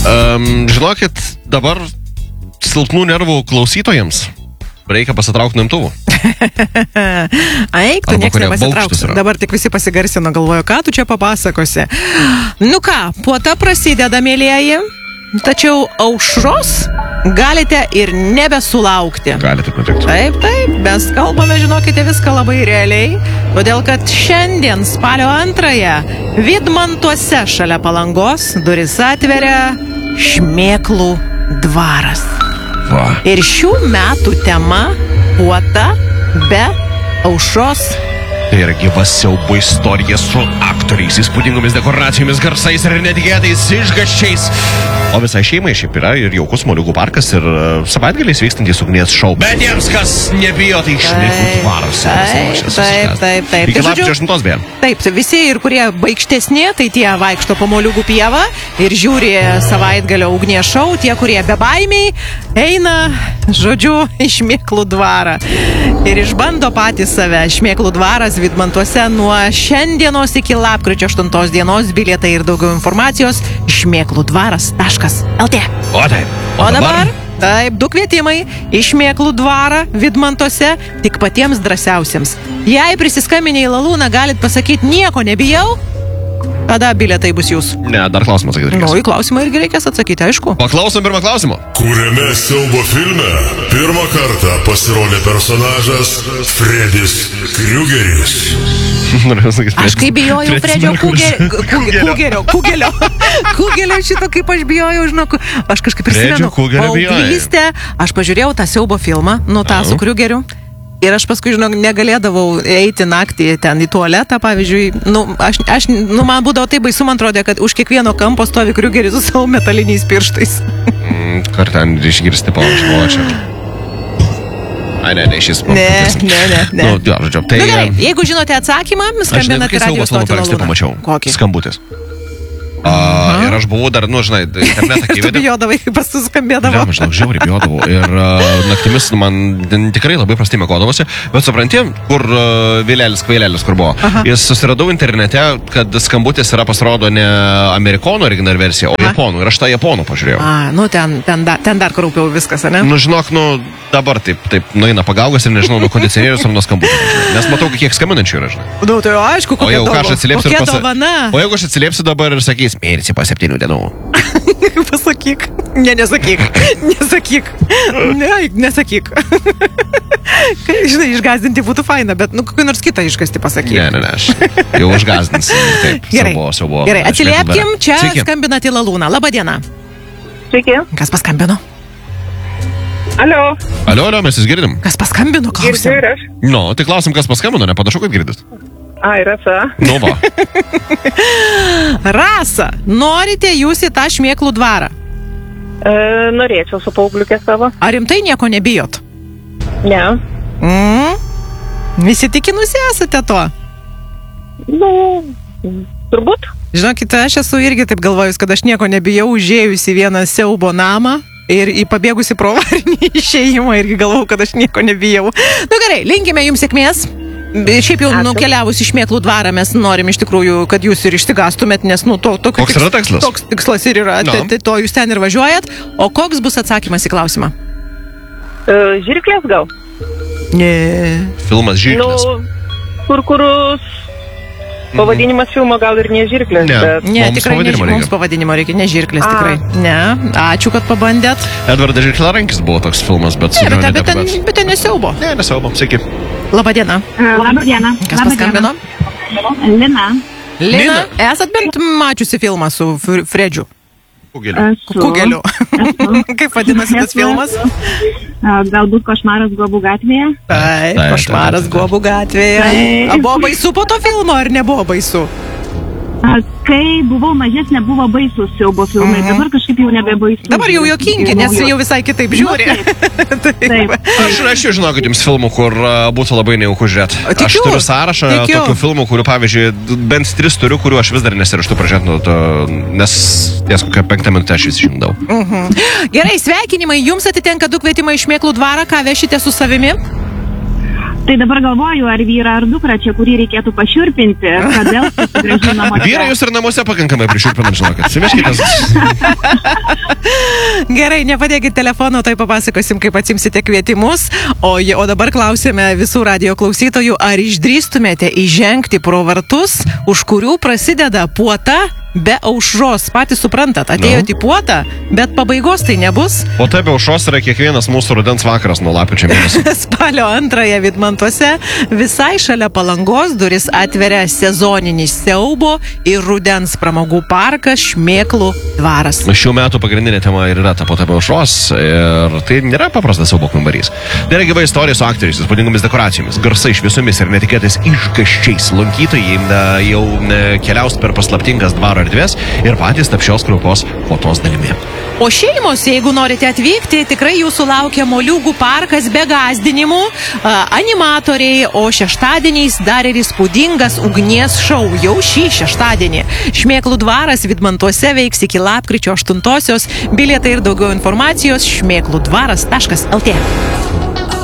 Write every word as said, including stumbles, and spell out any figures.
Um, žinokit, dabar silpnų nervų klausytojams reikia pasitraukti nuo imtuvų. Eik, tu nieks nepasitrauks. Dabar tik visi pasigarsino, galvoju, ką tu čia papasakosi. Nu ką, puota prasideda, mėlieji, tačiau aušros galite ir nebesulaukti. Galite nutikti. Taip, taip, mes kalbame, žinokite, viską labai realiai, todėl kad šiandien spalio antrąją Vidmantuose šalia Palangos duris atveria Šmėklų dvaras. Va. Ir šių metų tema puota be aušros. Tai yra gyva siaubo istorija su aktoriais, įspūdingomis dekoracijomis, garsais ir netikėtais išgąsčiais. O visai šeimai šiaip yra ir jaukus moliūgų parkas ir savaitgaliais vykstantys ugnies šou. Bet jiems, kas nebijo, tai Šmėklų dvaras. Taip, taip, taip, taip. Iki lapkričio aštuntos beje. Taip, visi ir kurie baikštesni, tai tie vaikšto po moliūgų pievą ir žiūri savaitgalio ugnies šou, tie, kurie bebaimiai eina, žodžiu, į Šmėklų dvarą. Ir išbando patys save. Šmėklų dvaras Vidmantuose nuo šiandienos iki lapkričio aštuntos dienos. Bilietai ir daugiau informacijos šmėklų dvaras taškas lt. O taip. O, o dabar, taip, du kvietimai į Šmėklų dvarą Vidmantuose tik patiems drąsiausiems. Jei prisiskambinę į Lalūną galit pasakyti nieko nebijau, tada bilietai bus jūsų. Ne, dar klausimą atsakyti reikės. Nu, į klausimą irgi reikės atsakyti, aišku. Paklausom pirmą klausimą. Kuriame siaubo filme pirmą kartą pasirodė personažas Fredis Kruegeris? Aš kaip bijojau Fredžio Kugerio, Kugelio, Kugelio šito, kaip aš bijojau, žinok, aš kažkaip prisimenu, paauglystę, aš pažiūrėjau tą siaubo filmą, nu tą su Kruegeriu. Ir aš paskui, žinok, negalėdavau eiti naktį ten į tualetą, pavyzdžiui, nu, aš, aš, nu, man būdavo taip baisu, man atrodė, kad už kiekvieno kampo stovi Kruegeris su savo metaliniais pirštais. Mm, kar ten išgirsti palaško, čia. Ai, ne, ne, šis. Ne, ne, ne, ne. Nu, jo, žodžiu, tai... Nu, gerai, jeigu žinote atsakymą, skambinate radijo stotį Lalūną. Pamačiau. Kokį? Skambutis. Uh, ir aš buvau dar, nu, žinai, internetą kai vedė. Tu bijodavai, kaip pas suskambėdavo. Ne, žinau, žiauriai bijodavau. Ir uh, naktimis man tikrai labai prastai mėgodavosi. Bet supranti, kur uh, Vilėlis, Kvailėlis, kur buvo. Aha. Jis susiradau internete, kad skambutis yra pasirodo ne amerikonų original versija, o Aha. japonų. Ir aš tą japonų pažiūrėjau. A, nu, ten, ten, da, ten dar kraupiau viskas, ne? Nu, žinok, nu, dabar taip, taip, nueina pagaugas ir nežinau, nu, kondicionierius ar nuo skambutis. Nes matau, kiek skambinančių yra, žinai. Nu, tai aišku, kokia dovana. Kokia dovana. O jeigu aš atsiliepsiu dabar ir sakys, mėnesį po septynių dienų. Pasakyk. Ne, nesakyk. Nesakyk. Ne, nesakyk. Žinai, išgazdinti būtų faina, bet, nu, kokį nors kitą išgasti pasakyk. Ne, ne, ne, aš jau išgazdinsiu. Taip, gerai, siaubo, siaubo. Gerai, atsiliepkim, čia skambinat į Lalūną. Labą dieną. Sveiki. Kas paskambino? Alio. Alio, alio, mes jūs girdim. Kas paskambino, klausim? Girdžiu ir aš. Nu, tai klausim, kas paskambino, nepanašu, kad girdit. Ai, Rasa. Nu, va. Rasa, norite jūs į tą Šmėklų dvarą? E, norėčiau su paaugliukė savo. Ar rimtai nieko nebijot? Ne. Mm? Visi tikinusi esate to? Nu, turbūt. Žinokite, aš esu irgi taip galvojus, kad aš nieko nebijau, užėjus į vieną siaubo namą ir į pabėgusi pro varinį išėjimą irgi galvau, kad aš nieko nebijau. Nu gerai, linkime jums sėkmės. Šiaip jau nukeliavus į Šmėklų dvarą mes norim iš tikrųjų, kad jūs ir išsigastumėt, nes nu to, toks tiks, yra tikslas? Toks tikslas ir yra, no. tai to jūs ten ir važiuojat. O koks bus atsakymas į klausimą? Uh, žirklės gal? Ne. Filmas Žirklės. Nu, kur kurus pavadinimas filmo gal ir ne Žirklės. Ne, bet... ne tikrai ne, mums pavadinimo reikia, ne Žirklės A. tikrai. Ne, ačiū, kad pabandėt. Edvardas Žirklarankis buvo toks filmas, bet... Ne, bet, bet, ten, bet ten nesiaubo. Ne, nesiaubo, sveiki. Labą dieną. Labą dieną. Kas paskambino? Lina. Lina, esat bent mačiusi filmą su Fredžiu? Kugeliu. Kugeliu. Kaip vadinasi tas filmas? Galbūt Košmaras Guobų gatvėje. Taip, Košmaras Guobų gatvėje. A buvo baisu po to filmo, ar nebuvo baisu? Kai buvau mažesnė, buvo baisus siaubo filmai, uh-huh. dabar kažkaip jau nebebaisu. Dabar jau juokingi, nes jau visai kitaip žiūri. Nu, taip. taip. Aš rašiau, žinokit, jums filmų, kur uh, būtų labai nejauku žiūrėti. Aš turiu sąrašą tikiu. tokių filmų, kurių, pavyzdžiui, bent tris turiu, kuriuo aš vis dar nesiraštu pražiūrėti, nes ties kokią penktą minutę aš vis išjungdau. Uh-huh. Gerai, sveikinimai, jums atitenka du kvietimai į Šmėklų dvarą, ką vešite su savimi? Tai dabar galvoju, ar vyrą ar dukrą čia, kurį reikėtų pašiurpinti, kodėl susigrąžino namuose. Vyrą jūs ir namuose pakankamai prišiurpinat, žinokit. Simeškitas. Gerai, nepadėkit telefono, tai papasakosim, kaip atsimsite kvietimus. O, o dabar klausėme visų radio klausytojų, ar išdrįstumėte įžengti pro vartus, už kurių prasideda puota be aušros. Patys suprantat, atėjote į puotą, bet pabaigos tai nebus. O tai be aušros yra kiekvienas mūsų rudens vakaras nuo lapkričio mėnesio. Spalio antrąją Vidmantuose visai šalia Palangos duris atveria sezoninis siaubo ir rudens pramogų parkas Šmėklų dvaras. Šių metų pagrindinė tema ir yra ta puota be aušros ir tai nėra paprastas siaubo kambarys. Tai yra gyva istorija su aktoriais, įspūdingomis dekoracijomis, garsais, šviesomis ir netikėtais išgąsčiais. Lankytojai jau keliaus per paslaptingas dvaro erdvės ir patys tap šios krūpos puotos dalimi. O šeimos, jeigu norite atvykti, tikrai jūsų laukia moliūgų parkas be gąsdinimų, animatoriai, o šeštadieniais dar ir įspūdingas ugnies šou jau šį šeštadienį. Šmėklų dvaras Vidmantuose veiks iki lapkričio aštuntosios. Bilietai ir daugiau informacijos šmėklų dvaras taškas el tė.